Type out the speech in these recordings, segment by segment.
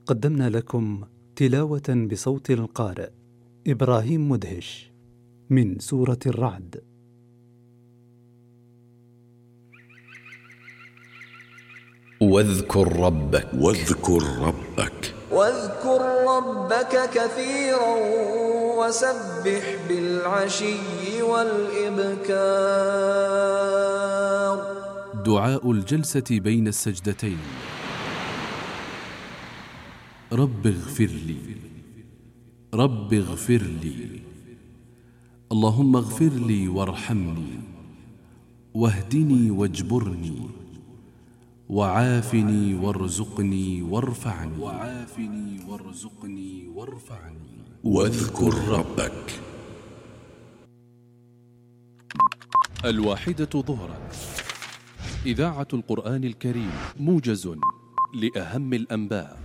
قدمنا لكم تلاوة بصوت القارئ إبراهيم مدهش من سورة الرعد. واذكر ربك واذكر ربك كثيرا وسبح بالعشي والإبكار. دعاء الجلسة بين السجدتين. رب اغفر لي، رب اغفر لي، اللهم اغفر لي وارحمني واهدني واجبرني وعافني وارزقني وارفعني واذكر ربك. 1:00 ظهرا. إذاعة القرآن الكريم، موجز لأهم الأنباء.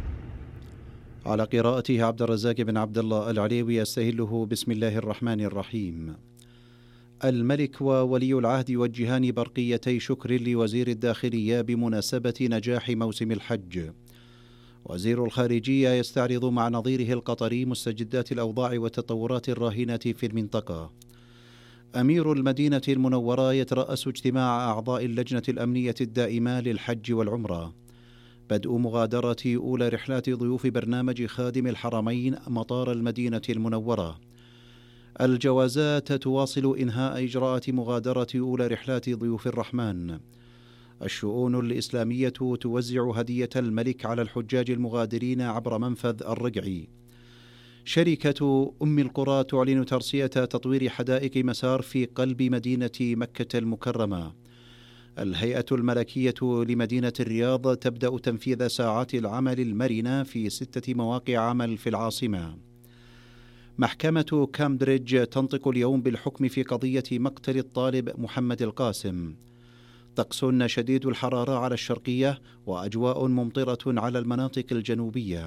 على قراءته عبد الرزاق بن عبد الله العليوي. يستهله بسم الله الرحمن الرحيم. الملك وولي العهد يوجهان برقيتي شكر لوزير الداخلية بمناسبة نجاح موسم الحج. وزير الخارجية يستعرض مع نظيره القطري مستجدات الأوضاع والتطورات الراهنة في المنطقة. أمير المدينة المنورة يترأس اجتماع أعضاء اللجنة الأمنية الدائمة للحج والعمرة. بدء مغادرة أولى رحلات ضيوف برنامج خادم الحرمين مطار المدينة المنورة. الجوازات تواصل إنهاء إجراءات مغادرة أولى رحلات ضيوف الرحمن. الشؤون الإسلامية توزع هدية الملك على الحجاج المغادرين عبر منفذ الرقعي. شركة أم القرى تعلن ترسية تطوير حدائق مسار في قلب مدينة مكة المكرمة. الهيئة الملكية لمدينة الرياض تبدأ تنفيذ ساعات العمل المرنة في 6 مواقع عمل في العاصمة. محكمة كامبريدج تنطق اليوم بالحكم في قضية مقتل الطالب محمد القاسم. طقس شديد الحرارة على الشرقية وأجواء ممطرة على المناطق الجنوبية.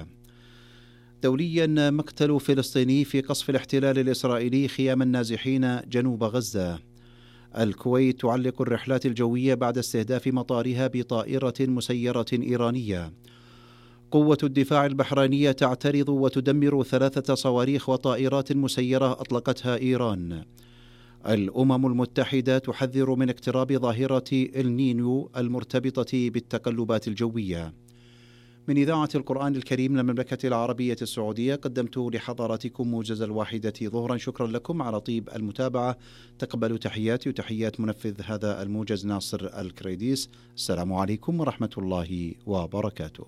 دوليا، مقتل فلسطيني في قصف الاحتلال الإسرائيلي خيام النازحين جنوب غزة. الكويت تعلق الرحلات الجوية بعد استهداف مطارها بطائرة مسيرة إيرانية. قوة الدفاع البحرينية تعترض وتدمر 3 صواريخ وطائرات مسيرة أطلقتها إيران. الأمم المتحدة تحذر من اقتراب ظاهرة النينيو المرتبطة بالتقلبات الجوية. من إذاعة القرآن الكريم للمملكة العربية السعودية، قدمت لحضراتكم موجز 1:00 ظهرا. شكرا لكم على طيب المتابعة. تقبلوا تحياتي وتحيات منفذ هذا الموجز ناصر الكريديس. السلام عليكم ورحمة الله وبركاته.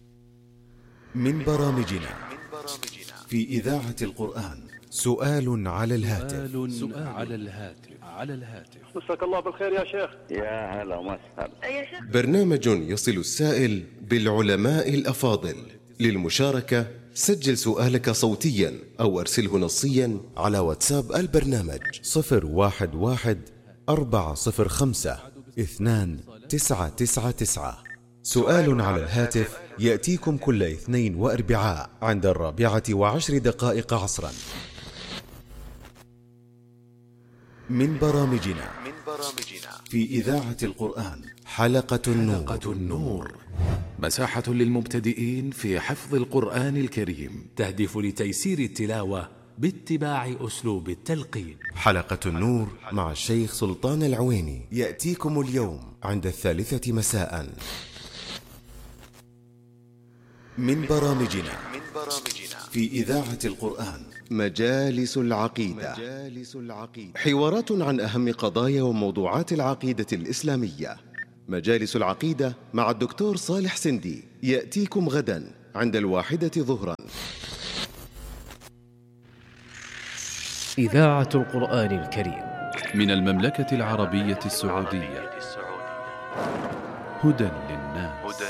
من برامجنا في إذاعة القرآن، سؤال على الهاتف. مساك الله بالخير يا شيخ. يا هلا وسهلا يا شيخ. برنامج يصل السائل بالعلماء الأفاضل. للمشاركة سجل سؤالك صوتيا أو أرسله نصيا على واتساب البرنامج 011-405-2999. سؤال على الهاتف يأتيكم كل اثنين وأربعاء عند 4:10 عصرا. من برامجنا في إذاعة القرآن، حلقة النور. مساحة للمبتدئين في حفظ القرآن الكريم، تهدف لتيسير التلاوة باتباع أسلوب التلقين. حلقة النور مع الشيخ سلطان العويني يأتيكم اليوم عند 3 مساء. من برامجنا في إذاعة القرآن، مجالس العقيدة. حوارات عن أهم قضايا وموضوعات العقيدة الإسلامية. مجالس العقيدة مع الدكتور صالح سندي يأتيكم غدا عند 1:00 ظهرا. إذاعة القرآن الكريم من المملكة العربية السعودية، هدى للناس.